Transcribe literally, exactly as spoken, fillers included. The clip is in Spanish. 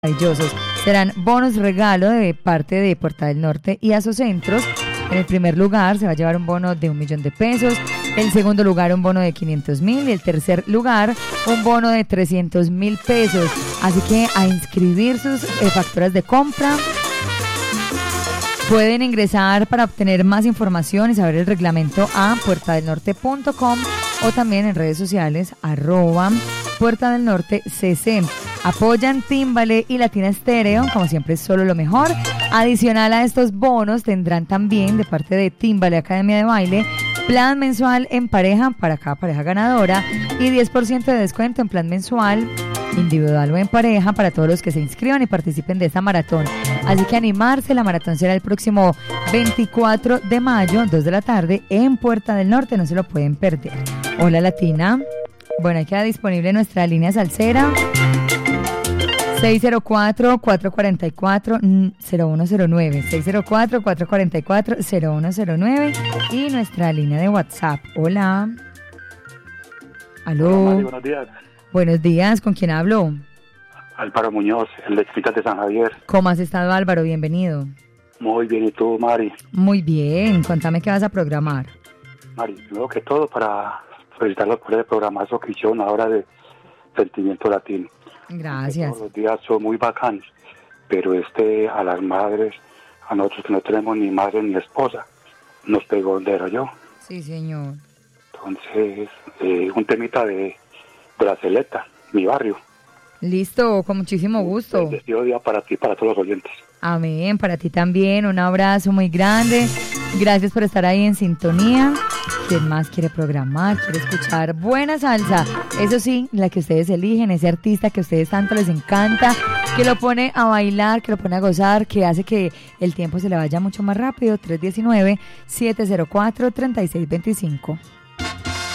maravillosos. Serán bonos regalo de parte de Puerta del Norte y Asocentros. En el primer lugar se va a llevar un bono de un millón de pesos, el segundo lugar un bono de quinientos mil y el tercer lugar un bono de trescientos mil pesos. Así que a inscribir sus eh, facturas de compra. Pueden ingresar para obtener más información y saber el reglamento a puerta del norte punto com o también en redes sociales arroba Puerta del Norte C C. Apoyan Tímbale y Latina Estéreo, como siempre es solo lo mejor. Adicional a estos bonos tendrán también de parte de Tímbale Academia de Baile plan mensual en pareja para cada pareja ganadora y diez por ciento de descuento en plan mensual individual o en pareja para todos los que se inscriban y participen de esta maratón. Así que animarse, la maratón será el próximo veinticuatro de mayo, dos de la tarde en Puerta del Norte, no se lo pueden perder. Hola Latina, bueno, ahí queda disponible nuestra línea salsera seis cero cuatro, cuatro cuatro cuatro, cero uno cero nueve, seis cero cuatro, cuatro cuatro cuatro, cero uno cero nueve y nuestra línea de WhatsApp. Hola. Aló. Hola, Mari, buenos días. Buenos días, ¿con quién hablo? Álvaro Muñoz, el de Explica de San Javier. ¿Cómo has estado, Álvaro? Bienvenido. Muy bien, ¿y tú, Mari? Muy bien, contame qué vas a programar. Mari, primero que todo, para felicitarlos por el programa que hicieron ahora de Sentimiento Latino. Gracias. Todos los días son muy bacanos, pero este a las madres, a nosotros que no tenemos ni madre ni esposa, nos pegó donde era yo. Sí, señor. Entonces, eh, un temita de, de la Celeta, mi barrio. Listo, con muchísimo gusto. Bendecido día para ti y para todos los oyentes. Amén, para ti también, un abrazo muy grande. Gracias por estar ahí en sintonía. ¿Quién más quiere programar? ¿Quiere escuchar buena salsa? Eso sí, la que ustedes eligen, ese artista que a ustedes tanto les encanta, que lo pone a bailar, que lo pone a gozar, que hace que el tiempo se le vaya mucho más rápido. tres uno nueve, siete cero cuatro, tres seis dos cinco.